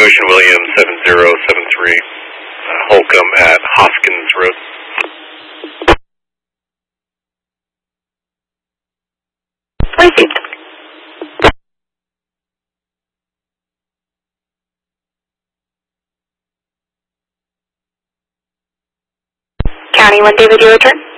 Ocean William 7073, Holcomb at Hoskins Road. Received. County 1 David, your return.